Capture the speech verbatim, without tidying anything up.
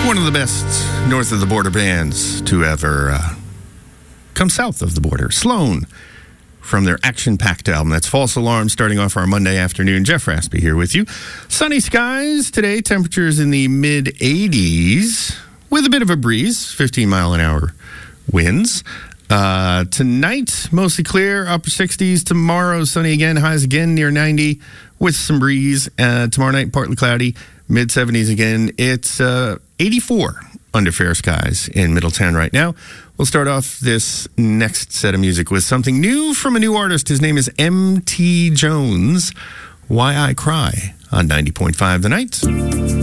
One of the best north of the border bands to ever uh, come south of the border. Sloan, from their action-packed album. That's False Alarm, starting off our Monday afternoon. Jeff Raspy here with you. Sunny skies today, temperatures in the mid eighties with a bit of a breeze, fifteen mile an hour winds. Uh, tonight, mostly clear, upper sixties. Tomorrow, sunny again, highs again near ninety with some breeze. Uh, tomorrow night, partly cloudy, mid seventies again. It's uh, eighty-four under fair skies in Middletown right now. We'll start off this next set of music with something new from a new artist. His name is M T Jones. Why I Cry on ninety point five The Night.